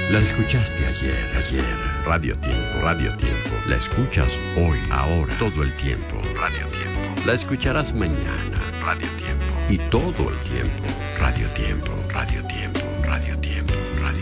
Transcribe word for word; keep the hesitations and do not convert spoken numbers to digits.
La escuchaste ayer, ayer. Radio Tiempo, Radio Tiempo. La escuchas hoy, ahora, todo el tiempo. Radio Tiempo. La escucharás mañana. Radio Tiempo. Y todo el tiempo. Radio Tiempo, Radio Tiempo, Radio Tiempo.